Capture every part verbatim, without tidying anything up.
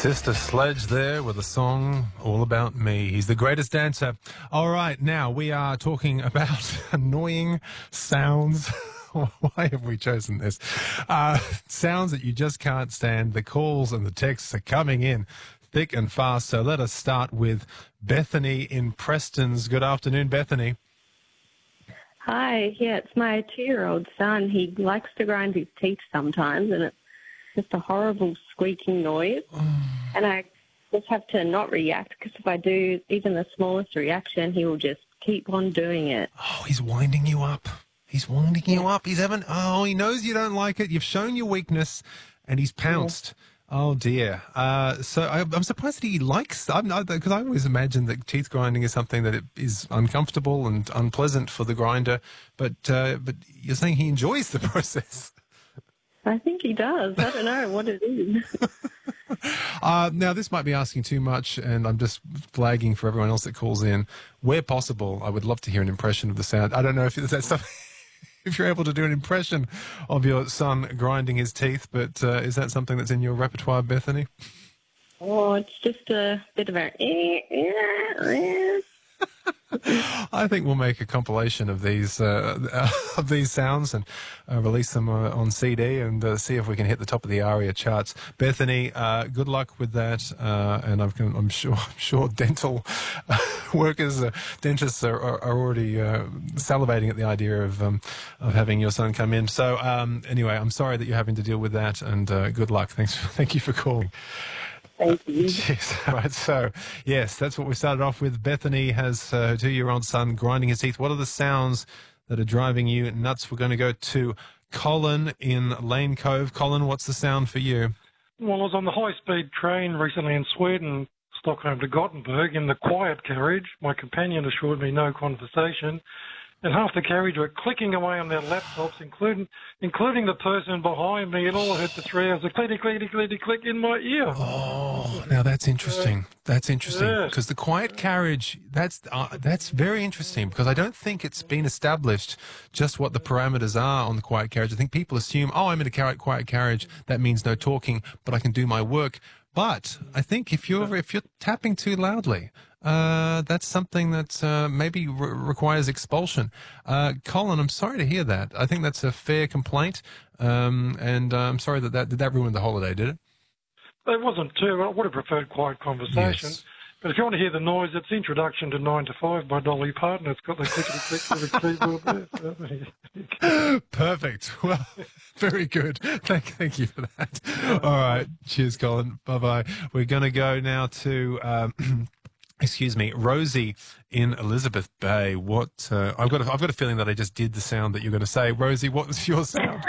Sister Sledge there with a song all about me. He's the greatest dancer. All right, now we are talking about annoying sounds. Why have we chosen this? Uh, sounds that you just can't stand. The calls and the texts are coming in thick and fast. So let us start with Bethany in Preston's. Good afternoon, Bethany. Hi, yeah, it's my two-year-old son. He likes to grind his teeth sometimes, and it's just a horrible squeaking noise. And I just have to not react, because if I do even the smallest reaction, he will just keep on doing it. Oh, he's winding you up. He's winding you up. He's having, oh, he knows you don't like it. You've shown your weakness, and he's pounced. Yeah. Oh, dear. Uh, so I, I'm surprised that he likes, because I always imagine that teeth grinding is something that it is uncomfortable and unpleasant for the grinder, but uh, but you're saying he enjoys the process. I think he does. I don't know what it is. uh, now, this might be asking too much, and I'm just flagging for everyone else that calls in. Where possible, I would love to hear an impression of the sound. I don't know if that's something... if you're able to do an impression of your son grinding his teeth, but uh, is that something that's in your repertoire, Bethany? Oh, it's just a bit of a... I think we'll make a compilation of these uh, of these sounds and uh, release them uh, on C D and uh, see if we can hit the top of the ARIA charts. Bethany, uh, good luck with that, uh, and I'm, I'm sure I'm sure dental workers, uh, dentists are, are, are already uh, salivating at the idea of um, of having your son come in. So um, anyway, I'm sorry that you're having to deal with that, and uh, good luck. Thanks, thank you for calling. Thank you. Yes, right. So, yes, that's what we started off with. Bethany has uh, her two-year-old son grinding his teeth. What are the sounds that are driving you nuts? We're going to go to Colin in Lane Cove. Colin, what's the sound for you? Well, I was on the high-speed train recently in Sweden, Stockholm to Gothenburg, in the quiet carriage. My companion assured me no conversation. And half the carriage were clicking away on their laptops, including including the person behind me, and all I heard for three hours a clickety, clickety, clickety, click in my ear. Oh, now that's interesting. That's interesting, because yes. The quiet carriage, that's uh, that's very interesting, because I don't think it's been established just what the parameters are on the quiet carriage. I think people assume, oh, I'm in a quiet carriage, that means no talking, but I can do my work. But I think if you're if you're tapping too loudly, uh, that's something that uh, maybe re- requires expulsion. Uh, Colin, I'm sorry to hear that. I think that's a fair complaint, um, and uh, I'm sorry that that did that ruin the holiday, did it? It wasn't too. I would have preferred quiet conversation. Yes. But if you want to hear the noise, it's Introduction to Nine to Five by Dolly Parton. It's got the clickety click to the keyboard there. Perfect. Well, very good. Thank, thank you for that. All right. Cheers, Colin. Bye-bye. We're going to go now to, um, excuse me, Rosie in Elizabeth Bay. What, uh, I've got a, I've got a feeling that I just did the sound that you're going to say. Rosie, what was your sound?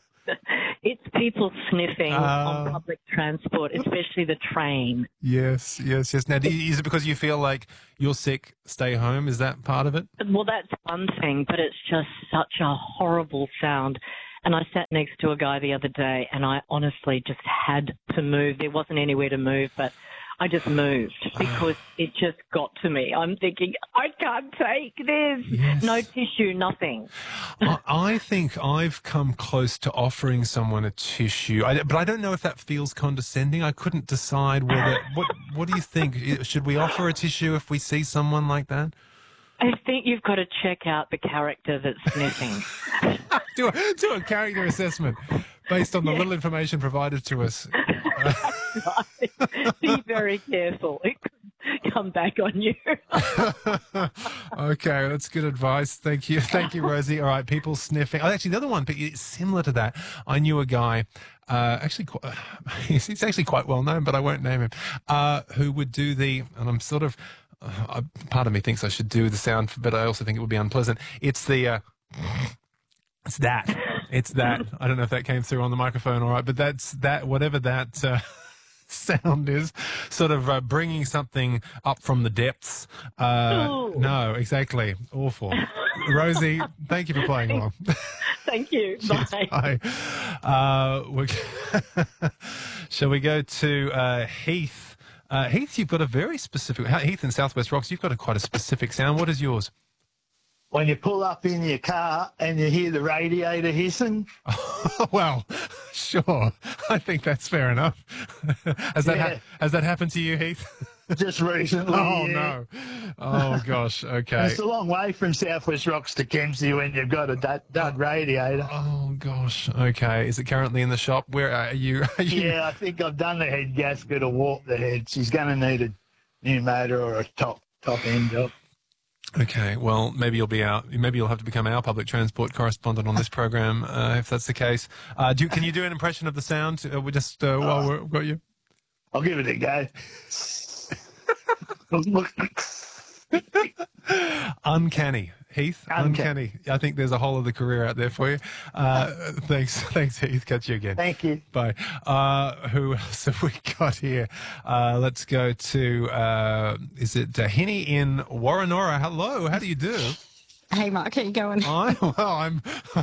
It's people sniffing uh, on public transport, especially the train. Yes, yes, yes. Now, do you, is it because you feel like you're sick, stay home? Is that part of it? Well, that's one thing, but it's just such a horrible sound. And I sat next to a guy the other day, and I honestly just had to move. There wasn't anywhere to move, but I just moved because it just got to me. I'm thinking, I can't take this. Yes. No tissue, nothing. I, I think I've come close to offering someone a tissue, I, but I don't know if that feels condescending. I couldn't decide whether. What What do you think? Should we offer a tissue if we see someone like that? I think you've got to check out the character that's sniffing. do, a, do a character assessment based on the little information provided to us. Right. Be very careful. It could come back on you. Okay, that's good advice. Thank you. Thank you, Rosie. All right, people sniffing. Oh, actually, the other one, but it's similar to that. I knew a guy, uh, actually, quite, uh, he's, he's actually quite well known, but I won't name him, uh, who would do the, and I'm sort of, uh, part of me thinks I should do the sound, but I also think it would be unpleasant. It's the, uh, it's that. It's that. I don't know if that came through on the microphone all right, but that's that, whatever that uh, sound is, sort of uh, bringing something up from the depths. Uh, no, exactly. Awful. Rosie, thank you for playing along. Thank you. Cheers, bye. Bye. Uh, we're Shall we go to uh, Heath? Uh, Heath, you've got a very specific... Heath in Southwest Rocks, you've got a quite a specific sound. What is yours? When you pull up in your car and you hear the radiator hissing. Well, Sure. I think that's fair enough. has that ha- Yeah. has that happened to you, Heath? Just recently. Oh yeah. no. Oh gosh. And Okay. it's a long way from Southwest Rocks to Kempsey when you've got a dud, dud radiator. Oh gosh. Okay. Is it currently in the shop? Where are you? Are you... Yeah, I think I've done the head gasket or warped the head. She's going to need a new motor or a top top end job. Okay, well, maybe you'll be out. Maybe you'll have to become our public transport correspondent on this program, uh, if that's the case. Uh, do can you do an impression of the sound? Uh, we just uh, while we're, we've got you. I'll give it a go. Uncanny, Heath. Uncanny. Uncanny. I think there's a whole other career out there for you. Uh, thanks, thanks, Heath. Catch you again. Thank you. Bye. Uh, who else have we got here? Uh, let's go to, uh, is it uh, Henny in Warrenora? Hello, how do you do? Hey, Mark, how you going? I, well, I'm,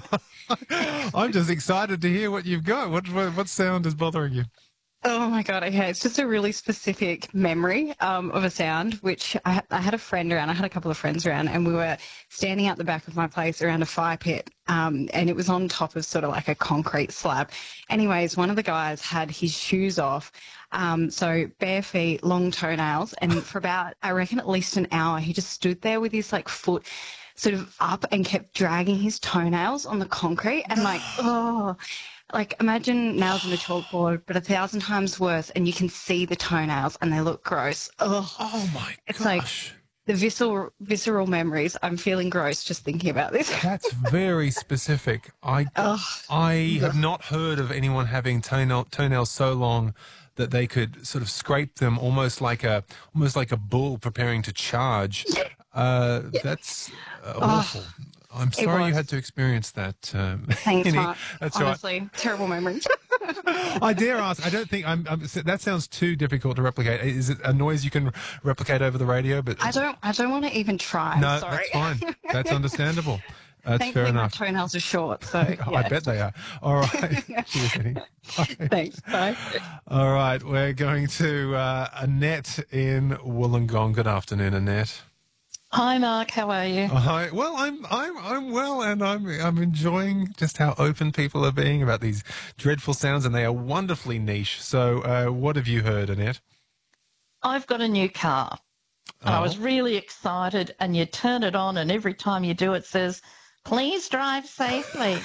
I'm just excited to hear what you've got. What, what, what sound is bothering you? Oh my God, okay. It's just a really specific memory um, of a sound, which I, I had a friend around, I had a couple of friends around, and we were standing out the back of my place around a fire pit, um, and it was on top of sort of like a concrete slab. Anyways, one of the guys had his shoes off, um, so bare feet, long toenails, and for about, I reckon at least an hour, he just stood there with his like foot sort of up and kept dragging his toenails on the concrete, and like, oh... Like, imagine nails on a chalkboard, but a thousand times worse, and you can see the toenails, and they look gross. Ugh. Oh, my It's gosh. like the visceral, visceral memories. I'm feeling gross just thinking about this. That's very specific. I, Ugh. I have not heard of anyone having toenail, toenails so long that they could sort of scrape them almost like a almost like a bull preparing to charge. Uh, That's uh, awful. I'm sorry you was. had to experience that. Um, Thanks, Henny. Mark. That's right. Honestly, terrible memories. I dare ask. I don't think I'm, I'm. That sounds too difficult to replicate. Is it a noise you can replicate over the radio? But I don't. I don't want to even try. no, Sorry. that's fine. That's understandable. That's Thankfully, fair my enough. toenails are short, so I yeah. bet they are. All right. Cheers, Henny. Bye. Thanks. Bye. All right, we're going to uh, Annette in Wollongong. Good afternoon, Annette. Hi, Mark. How are you? Oh, hi. Well, I'm I'm I'm well, and I'm I'm enjoying just how open people are being about these dreadful sounds, and they are wonderfully niche. So, uh, what have you heard, Annette? I've got a new car. And I was really excited, and you turn it on, and every time you do, it says, "Please drive safely."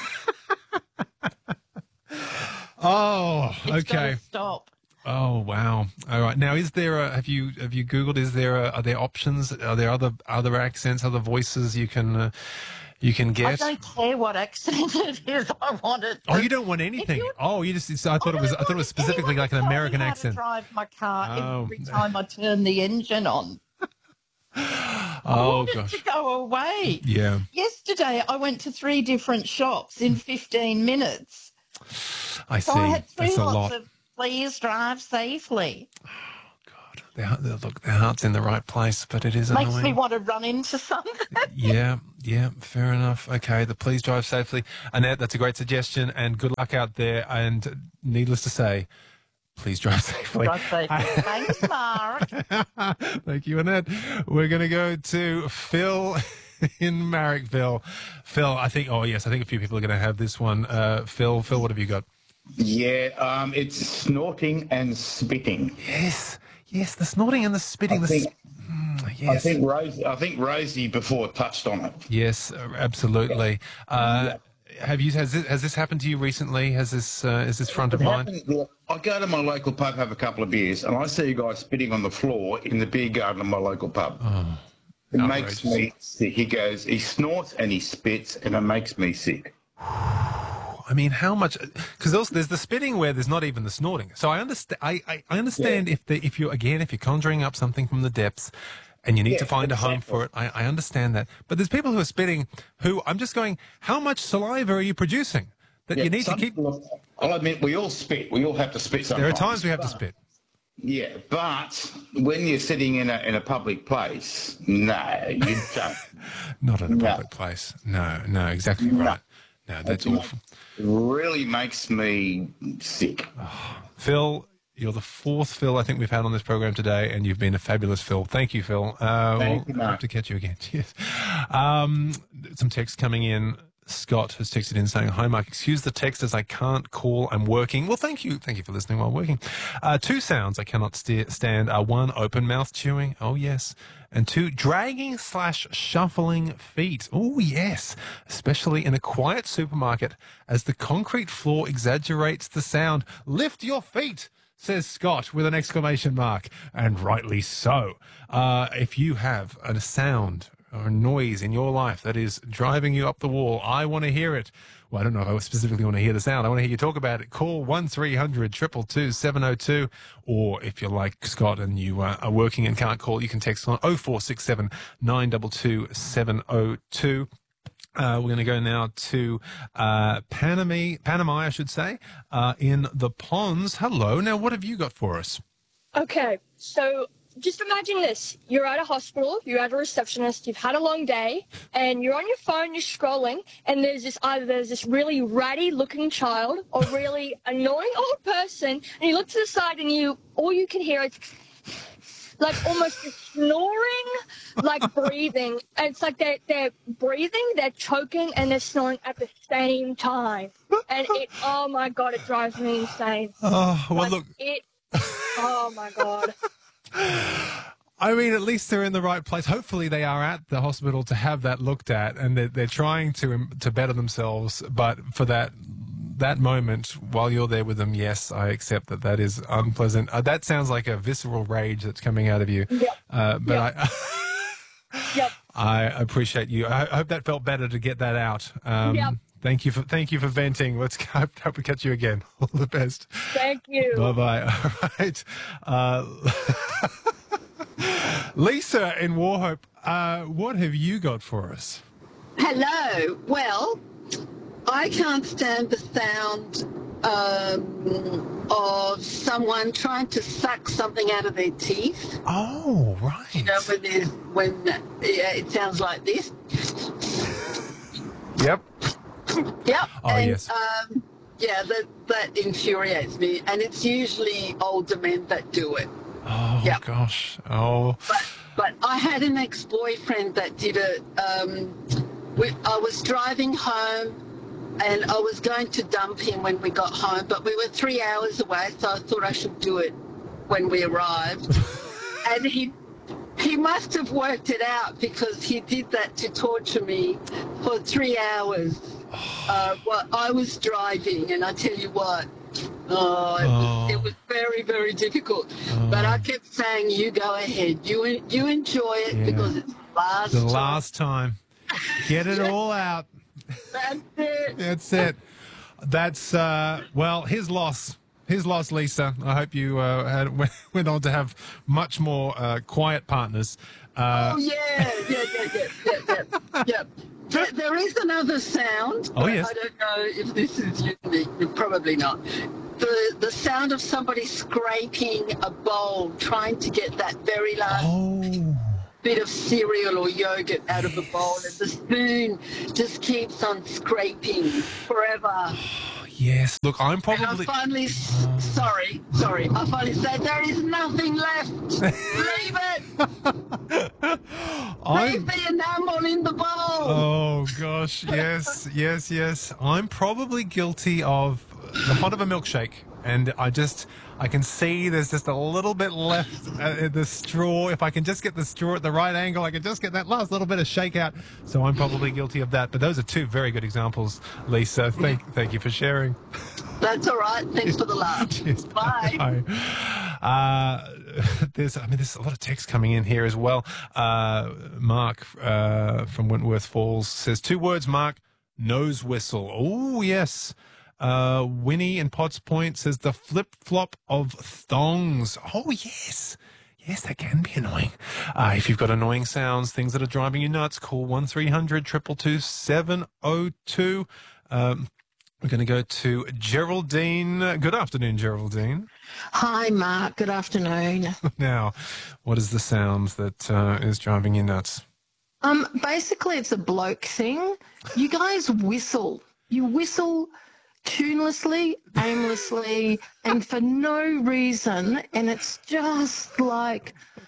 Oh, It's okay. gotta stop. Oh, wow. All right. Now, is there a? Have you have you Googled? Is there a, are there options? Are there other other accents, other voices you can uh, you can I get? don't care what accent it is. I want it. Oh, you don't want anything. you- Oh, you just. I thought it was. I thought it was specifically like an American accent. I drive my car Oh. every time I turn the engine on. I Oh want it gosh. to go away. Yeah. Yesterday, I went to three different shops in fifteen minutes. I So see. I had three That's a lots lot. of "Please drive safely." God, their, heart- their- look, their heart's in the right place, but it is Makes me annoying. want to run into something. Yeah, yeah, fair enough. Okay, the please drive safely. Annette, that's a great suggestion, and good luck out there. And needless to say, please drive safely. Drive safely. Thanks, Mark. Thank you, Annette. We're going to go to Phil in Marrickville. Phil, I think, oh, yes, I think a few people are going to have this one. Uh, Phil, Phil, what have you got? Yeah, um, it's snorting and spitting. Yes, yes, the snorting and the spitting. I the think, s- Mm, I yes. think Rosie, I think Rosie before touched on it. Yes, uh, absolutely. Uh, have you has this, has this happened to you recently? Has this uh, is this front of It mind? happened- look, I go to my local pub, have a couple of beers, and I see a guy spitting on the floor in the beer garden of my local pub. Oh, it makes outrageous. me sick. He goes, he snorts and he spits, and it makes me sick. I mean, how much? Because also there's the spitting where there's not even the snorting. So I understand. I, I, I understand if the if you again if you're conjuring up something from the depths, and you need Yeah, to find a home exactly. for it. I, I understand that. But there's people who are spitting who I'm just going. How much saliva are you producing that Yeah, you need to some keep? people- I'll admit, we all spit. We all have to spit sometimes. There are times we have to but- spit. Yeah, but when you're sitting in a in a public place, no, you don't. Not in a No. public place. No, no, exactly No. right. No, that's awful. It really makes me sick. Phil, you're the fourth Phil I think we've had on this program today, and you've been a fabulous Phil. Thank you, Phil. Uh, Thank we'll you, Mark. hope to catch you again. Cheers. Um, some text coming in Scott has texted in saying, "Hi, Mark. Excuse the text as I can't call. I'm working." Well, thank you. Thank you for listening while working. Uh, two sounds I cannot st- stand are one, open mouth chewing. Oh, yes. And two, dragging slash shuffling feet. Oh, yes. Especially in a quiet supermarket as the concrete floor exaggerates the sound. Lift your feet, says Scott with an exclamation mark. And rightly so. Uh, if you have a sound or a noise in your life that is driving you up the wall, I want to hear it. Well, I don't know if I specifically want to hear the sound. I want to hear you talk about it. Call one three hundred two two two seven oh two. Or if you're like Scott and you uh, are working and can't call, you can text on oh four six seven nine two two seven oh two. Uh, we're going to go now to uh, Panama, Panama, I should say, uh, in the Ponds. Hello. Now, what have you got for us? Okay, so just imagine this. You're at a hospital, you're at a receptionist, you've had a long day, and you're on your phone, you're scrolling, and there's this either there's this really ratty looking child or really annoying old person, and you look to the side and you all you can hear is like almost snoring, like breathing. And it's like they're, they're breathing, they're choking, and they're snoring at the same time. And it, oh my God, it drives me insane. Oh, well, like, look. It, oh my God. I mean, at least they're in the right place. Hopefully they are at the hospital to have that looked at, and they're, they're trying to to better themselves. But for that that moment, while you're there with them, yes, I accept that that is unpleasant. Uh, that sounds like a visceral rage that's coming out of you. Yep. Uh, but Yep. I, Yep. I appreciate you. I hope that felt better to get that out. Um, Yep. Thank you for thank you for venting. Let's hope, hope we catch you again. All the best. Thank you. Bye bye. All right. Uh, Lisa in Warhope, uh, what have you got for us? Hello. Well, I can't stand the sound um, of someone trying to suck something out of their teeth. Oh, right. You know, when there's when yeah, it sounds like this. Yep. Yep. Oh, and, yes. Um, yeah, that that infuriates me, and it's usually older men that do it. Oh, Yep. gosh. Oh. But but I had an ex-boyfriend that did it. Um, we, I was driving home, and I was going to dump him when we got home, but we were three hours away, so I thought I should do it when we arrived. And he he must have worked it out, because he did that to torture me for three hours. Uh, well, I was driving, and I tell you what, oh, it, Oh. Was, it was very, very difficult. But I kept saying, "You go ahead, you en- you enjoy it, Yeah. because it's the last The time." last time. Get it all out. That's it. That's it. That's, uh, well, his loss. His loss, Lisa. I hope you uh, had, went on to have much more uh, quiet partners. Uh, Oh yeah, yeah, yeah, yeah, yeah, yeah. yeah. There, there is another sound. Oh, but yes. I don't know if this is unique. Probably not. The the sound of somebody scraping a bowl, trying to get that very last oh. bit of cereal or yogurt out of the bowl, and the spoon just keeps on scraping forever. Yes. Look, I'm And probably... I finally, s sorry, sorry, I finally said, there is nothing left. Leave it. I'm... Leave the enamel in the bowl. Oh, gosh. Yes, yes, yes. I'm probably guilty of the pot of a milkshake. And I just, I can see there's just a little bit left at the straw. If I can just get the straw at the right angle, I can just get that last little bit of shake out. So I'm probably guilty of that. But those are two very good examples, Lisa. Thank, thank you for sharing. That's all right. Thanks for the laugh. Cheers. Bye. Bye. Uh, there's, I mean, there's a lot of text coming in here as well. Uh, Mark uh, from Wentworth Falls says two words, Mark, nose whistle. Oh, yes. Uh, Winnie in Potts Point says the flip-flop of thongs. Oh, yes. Yes, that can be annoying. Uh, if you've got annoying sounds, things that are driving you nuts, call one three hundred two two two seven oh two. Um, we're going to go to Geraldine. Good afternoon, Geraldine. Hi, Mark. Good afternoon. Now, what is the sound that uh, is driving you nuts? Um, basically, it's a bloke thing. You guys whistle. You whistle tunelessly, aimlessly, and for no reason. And it's just like,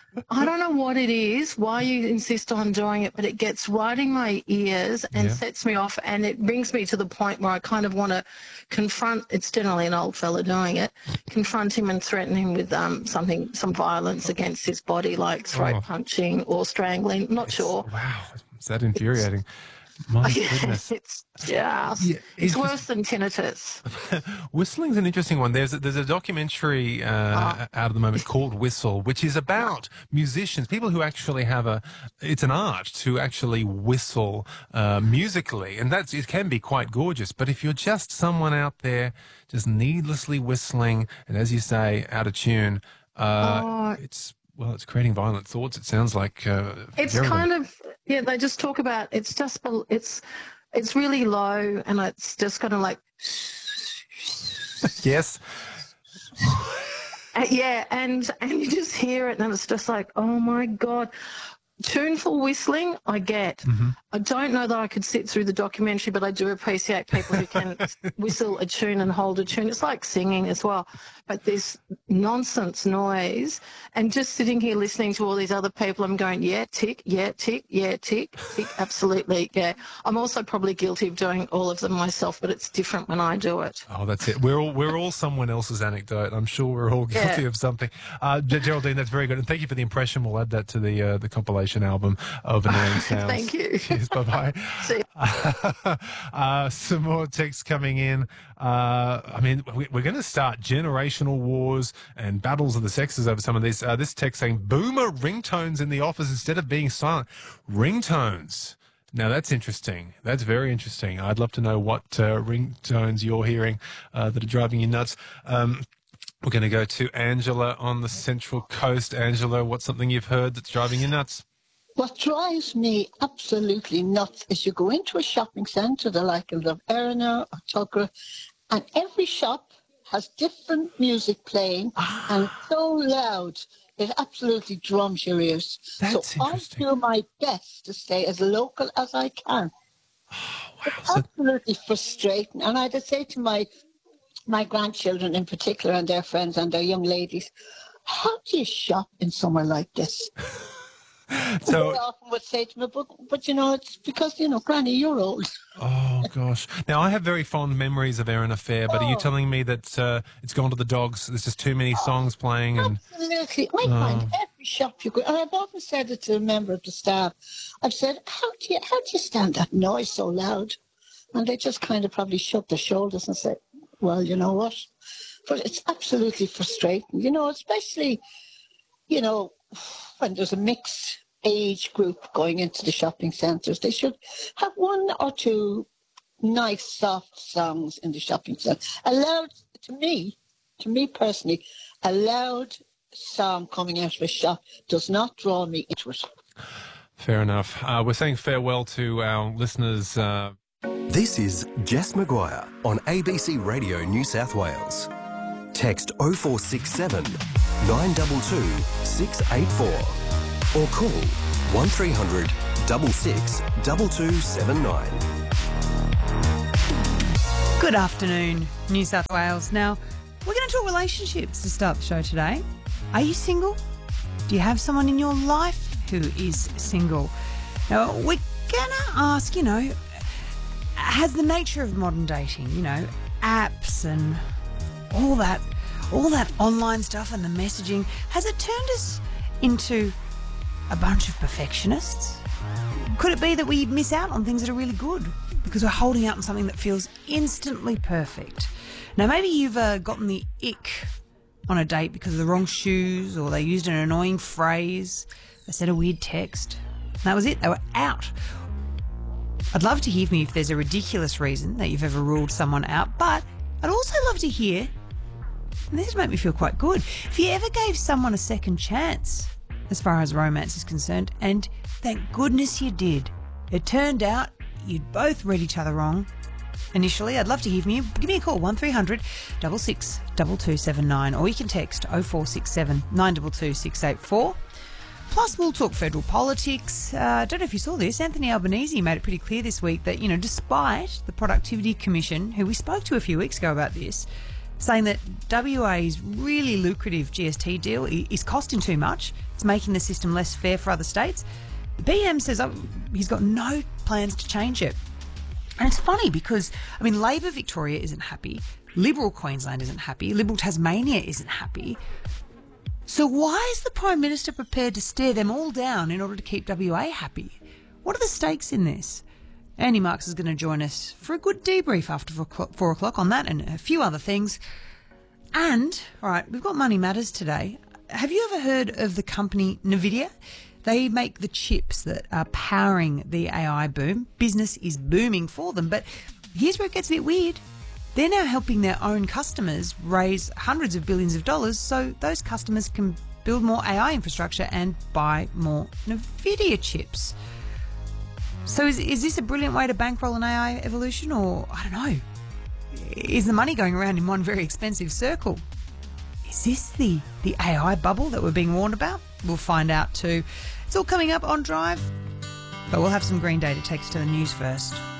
I don't know what it is, why you insist on doing it, but it gets right in my ears and Yeah. sets me off, and it brings me to the point where I kind of want to confront, it's generally an old fella doing it, confront him and threaten him with um, something, some violence against his body, like throat Oh. punching or strangling, not sure. Wow, is that infuriating? My goodness. It's just, Yeah, it's it's worse than tinnitus. Whistling's an interesting one. There's a, there's a documentary uh, Ah. out at the moment called Whistle, which is about musicians, people who actually have a. It's an art to actually whistle uh, musically, and that's it can be quite gorgeous. But if you're just someone out there just needlessly whistling, and as you say, out of tune, uh, Oh. it's well, it's creating violent thoughts. It sounds like uh, It's very- kind of, yeah, they just talk about, it's just, bel- it's, it's really low, and it's just kind of like, yes. uh, yeah, and, and you just hear it, and it's just like, oh my God. Tuneful whistling, I get. Mm-hmm. I don't know that I could sit through the documentary, but I do appreciate people who can whistle a tune and hold a tune. It's like singing as well. But this nonsense noise, and just sitting here listening to all these other people, I'm going, yeah, tick, yeah, tick, yeah, tick, tick, absolutely, yeah. I'm also probably guilty of doing all of them myself, but it's different when I do it. Oh, that's it. We're all we're all someone else's anecdote. I'm sure we're all guilty Yeah. of something. Uh, G- Geraldine, that's very good, and thank you for the impression. We'll add that to the uh, the compilation album of annoying sounds. Thank you. Cheers. Bye bye. See you. uh, some more texts coming in. Uh, I mean, we, we're going to start generational wars and battles of the sexes over some of these. Uh, this text saying boomer ringtones in the office instead of being silent. Ringtones. Now, that's interesting. That's very interesting. I'd love to know what uh, ringtones you're hearing uh, that are driving you nuts. Um, we're going to go to Angela on the Central Coast. Angela, what's something you've heard that's driving you nuts? What drives me absolutely nuts is you go into a shopping centre, the like of Erina or Tugra, and every shop has different music playing and so loud it absolutely drums your ears. That's so I interesting. do my best to stay as local as I can. It's absolutely frustrating. And I'd say to my my grandchildren in particular and their friends and their young ladies, how do you shop in somewhere like this? So, They often would say to me, but, but you know, it's because, you know, Granny, you're old. oh gosh. Now I have very fond memories of Erin Affair, but are you Oh. telling me that uh, it's gone to the dogs? There's just too many songs playing, and Absolutely. I Oh. find every shop you go, and I've often said it to a member of the staff. I've said, how do you, how do you stand that noise so loud? And they just kind of probably shrug their shoulders and say, well, you know what? But it's absolutely frustrating, you know, especially, you know, when there's a mixed age group going into the shopping centres. They should have one or two nice, soft songs in the shopping centre. A loud, to me, to me personally, a loud song coming out of a shop does not draw me into it. fair enough. Uh, we're saying farewell to our listeners. Uh, This is Jess Maguire on A B C Radio New South Wales. Text oh four six seven, nine two two, six eight four or call one three hundred, six six, two two seven nine. Good afternoon, New South Wales. Now, we're going to talk relationships to start the show today. Are you single? Do you have someone in your life who is single? Now, we're going to ask, you know, has the nature of modern dating, you know, apps and all that, all that online stuff and the messaging, has it turned us into a bunch of perfectionists? Could it be that we miss out on things that are really good because we're holding out on something that feels instantly perfect? Now, maybe you've uh, gotten the ick on a date because of the wrong shoes, or they used an annoying phrase, they said a weird text. And that was it, they were out. I'd love to hear from you if there's a ridiculous reason that you've ever ruled someone out, but I'd also love to hear, and this would make me feel quite good, if you ever gave someone a second chance as far as romance is concerned, and thank goodness you did. It turned out you'd both read each other wrong initially. I'd love to hear from you. Give me a call, one three hundred, six six, two two seven nine, or you can text oh four six seven, nine two two, six eight four. Plus, we'll talk federal politics. I uh, don't know if you saw this. Anthony Albanese made it pretty clear this week that, you know, despite the Productivity Commission, who we spoke to a few weeks ago about this, saying that W A's really lucrative G S T deal is costing too much. It's making the system less fair for other states. The P M says oh, he's got no plans to change it. And it's funny because, I mean, Labor Victoria isn't happy. Liberal Queensland isn't happy. Liberal Tasmania isn't happy. So why is the Prime Minister prepared to stare them all down in order to keep W A happy? What are the stakes in this? Andy Marks is going to join us for a good debrief after four o'clock on that and a few other things. And, all right, we've got Money Matters today. Have you ever heard of the company NVIDIA? They make the chips that are powering the A I boom. Business is booming for them. But here's where it gets a bit weird. They're now helping their own customers raise hundreds of billions of dollars so those customers can build more A I infrastructure and buy more NVIDIA chips. So is, is this a brilliant way to bankroll an A I evolution, or, I don't know, is the money going around in one very expensive circle? Is this the, the A I bubble that we're being warned about? We'll find out too. It's all coming up on Drive, but we'll have some Green Day to take us to the news first.